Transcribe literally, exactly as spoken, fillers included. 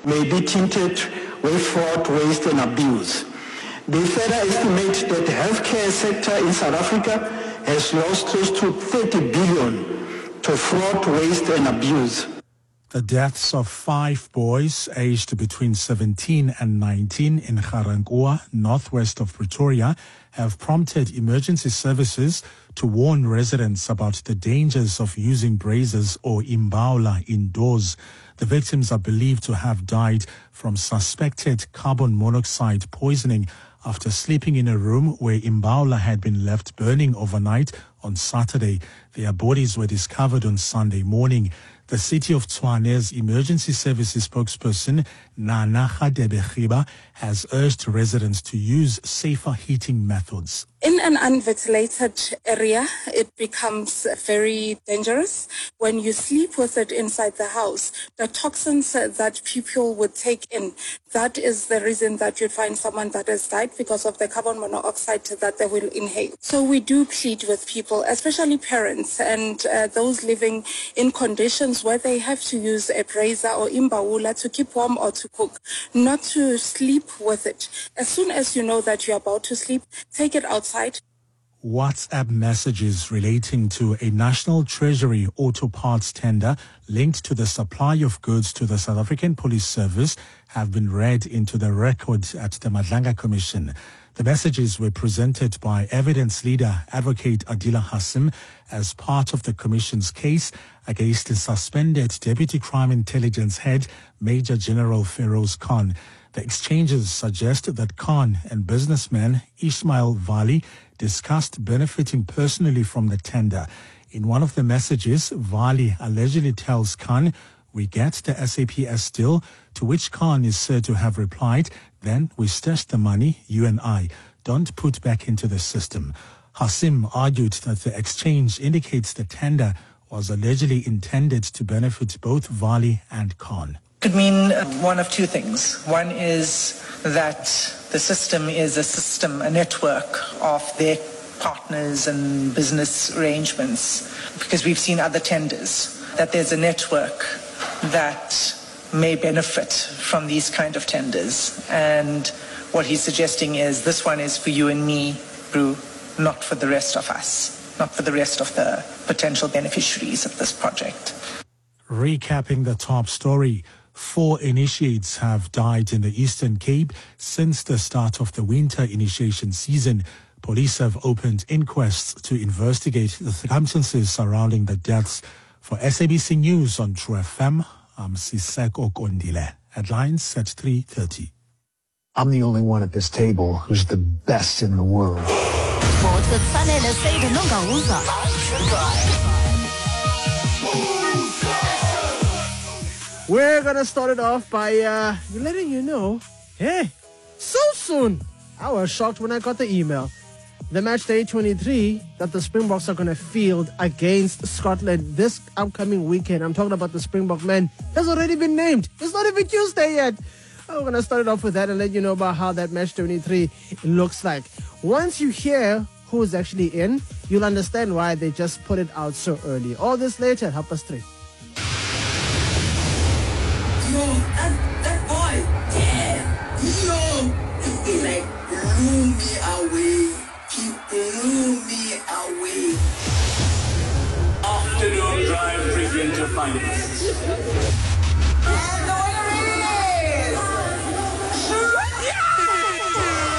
may be tainted with fraud, waste and abuse. They further estimate that the healthcare sector in South Africa has lost close to thirty billion to fraud, waste and abuse. The deaths of five boys aged between seventeen and nineteen in Ga-Rankuwa, northwest of Pretoria, have prompted emergency services to warn residents about the dangers of using braziers or imbawula indoors. The victims are believed to have died from suspected carbon monoxide poisoning after sleeping in a room where imbawula had been left burning overnight on Saturday. Their bodies were discovered on Sunday morning. The City of Tshwane's emergency services spokesperson, Nana Khadebe has urged residents to use safer heating methods. In an unventilated area, it becomes very dangerous. When you sleep with it inside the house, the toxins that people would take in, that is the reason that you'd find someone that has died because of the carbon monoxide that they will inhale. So we do plead with people, especially parents and uh, those living in conditions where they have to use a brazier or imbawula to keep warm or to cook, not to sleep with it. As soon as you know that you're about to sleep, take it outside. WhatsApp messages relating to a National Treasury auto parts tender linked to the supply of goods to the South African Police Service have been read into the record at the Madlanga Commission. The messages were presented by evidence leader Advocate Adila Hassim as part of the Commission's case against the suspended Deputy Crime Intelligence Head Major General Feroz Khan. The exchanges suggest that Khan and businessman Ismail Vali discussed benefiting personally from the tender. In one of the messages, Vali allegedly tells Khan, "We get the S A P S deal," to which Khan is said to have replied, "Then we stash the money, you and I. Don't put back into the system." Hassim argued that the exchange indicates the tender was allegedly intended to benefit both Vali and Khan. Could mean one of two things. One is that the system is a system, a network of their partners and business arrangements, because we've seen other tenders, that there's a network that may benefit from these kind of tenders. And what he's suggesting is this one is for you and me, Brew, not for the rest of us, not for the rest of the potential beneficiaries of this project. Recapping the top story. Four initiates have died in the Eastern Cape since the start of the winter initiation season. Police have opened inquests to investigate the circumstances surrounding the deaths. For S A B C News on True F M, I'm Siseko Kondile. Headlines at three thirty. I'm the only one at this table who's the best in the world. We're gonna start it off by uh, letting you know, hey, so soon. I was shocked when I got the email. The match day twenty-three that the Springboks are gonna field against Scotland this upcoming weekend. I'm talking about the Springbok men. Has already been named. It's not even Tuesday yet. I'm gonna start it off with that and let you know about how that match twenty-three looks like. Once you hear who's actually in, you'll understand why they just put it out so early. All this later, half past three.